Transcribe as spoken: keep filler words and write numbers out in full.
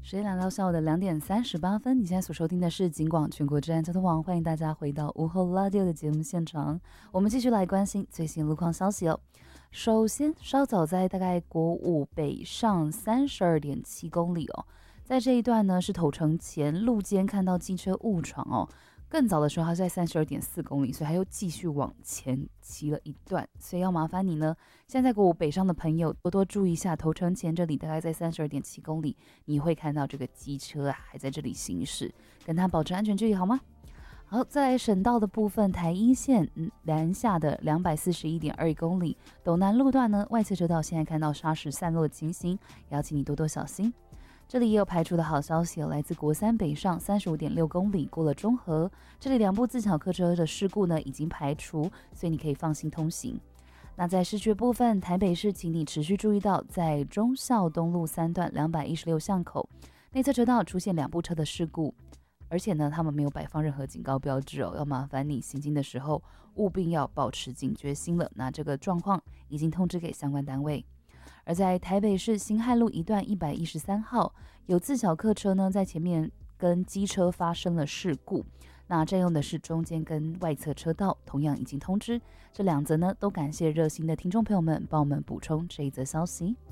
时间来到下午的两点三十八分，你现在所收听的是警广全国治安交通网，欢迎大家回到午后 Radio 的节目现场。我们继续来关心最新路况消息哦。首先，稍早在大概国五北上三十二点七公里哦，在这一段呢是头城前路肩看到机车误闯哦。更早的时候，它是在三十二点四公里，所以它又继续往前骑了一段，所以要麻烦你呢，现在国五北上的朋友多多注意一下，头城前这里大概在三十二点七公里，你会看到这个机车啊还在这里行驶，跟它保持安全距离好吗？好，再来省道的部分，台一线南下的两百四十一点二公里，斗南路段呢外侧车道现在看到砂石散落的情形，也要请你多多小心。这里也有排除的好消息，来自国三北上三十五点六公里，过了中和，这里两部自小客车的事故呢已经排除，所以你可以放心通行。那在市区部分，台北市请你持续注意到，在忠孝东路三段两百一十六巷口内侧车道出现两部车的事故，而且呢他们没有摆放任何警告标志哦，要麻烦你行经的时候务必要保持警觉心了。那这个状况已经通知给相关单位。而在台北市辛亥路一段一百一十三号，有自小客车呢在前面跟机车发生了事故，那占用的是中间跟外侧车道，同样已经通知。这两则呢都感谢热心的听众朋友们帮我们补充这一则消息。